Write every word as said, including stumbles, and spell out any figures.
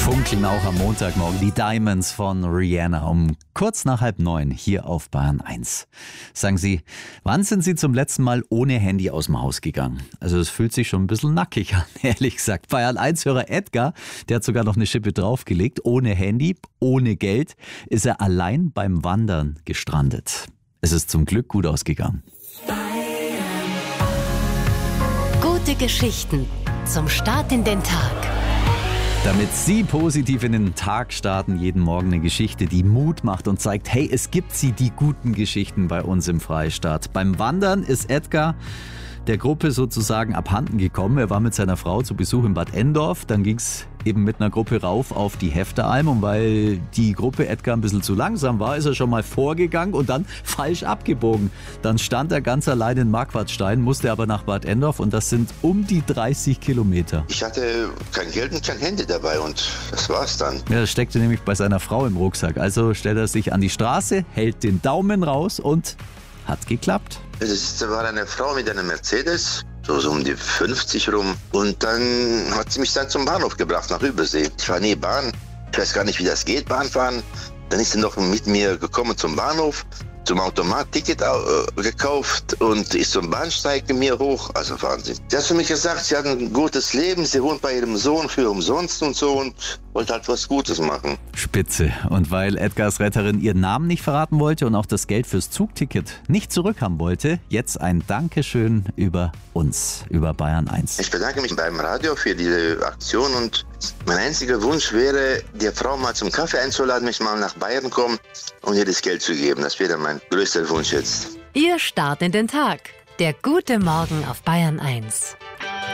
Funkeln auch am Montagmorgen. Die Diamonds von Rihanna um kurz nach halb neun hier auf Bayern eins. Sagen Sie, wann sind Sie zum letzten Mal ohne Handy aus dem Haus gegangen? Also es fühlt sich schon ein bisschen nackig an, ehrlich gesagt. Bayern eins-Hörer Edgar, der hat sogar noch eine Schippe draufgelegt. Ohne Handy, ohne Geld ist er allein beim Wandern gestrandet. Es ist zum Glück gut ausgegangen. Gute Geschichten zum Start in den Tag. Damit Sie positiv in den Tag starten, jeden Morgen eine Geschichte, die Mut macht und zeigt, hey, es gibt sie, die guten Geschichten bei uns im Freistaat. Beim Wandern ist Edgar der Gruppe sozusagen abhanden gekommen. Er war mit seiner Frau zu Besuch in Bad Endorf. Dann ging es eben mit einer Gruppe rauf auf die Hefteralm. Und weil die Gruppe Edgar ein bisschen zu langsam war, ist er schon mal vorgegangen und dann falsch abgebogen. Dann stand er ganz allein in Marquardstein, musste aber nach Bad Endorf und das sind um die dreißig Kilometer. Ich hatte kein Geld und kein Handy dabei und das war's dann. Ja, das steckte nämlich bei seiner Frau im Rucksack. Also stellt er sich an die Straße, hält den Daumen raus und hat geklappt. Es war eine Frau mit einem Mercedes, so, so um die fünfzig rum. Und dann hat sie mich dann zum Bahnhof gebracht, nach Übersee. Ich fahre nie Bahn, ich weiß gar nicht, wie das geht, Bahn fahren. Dann ist sie noch mit mir gekommen zum Bahnhof, zum Automat, Ticket äh, gekauft und ist zum Bahnsteig mit mir hoch. Also Wahnsinn. Sie hat für mich gesagt, sie hat ein gutes Leben, sie wohnt bei ihrem Sohn für umsonst und so und wollte halt was Gutes machen. Spitze. Und weil Edgars Retterin ihren Namen nicht verraten wollte und auch das Geld fürs Zugticket nicht zurückhaben wollte, jetzt ein Dankeschön über uns, über Bayern eins. Ich bedanke mich beim Radio für diese Aktion und mein einziger Wunsch wäre, die Frau mal zum Kaffee einzuladen, mich mal nach Bayern kommen und ihr das Geld zu geben. Das wäre mein größter Wunsch jetzt. Ihr Start in den Tag. Der gute Morgen auf Bayern eins.